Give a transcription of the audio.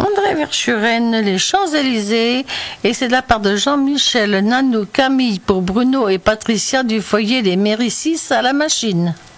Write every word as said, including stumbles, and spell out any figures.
André Verschuren, les Champs-Élysées, et c'est de la part de Jean-Michel Nanou, Camille pour Bruno et Patricia du foyer des Méricis à la machine.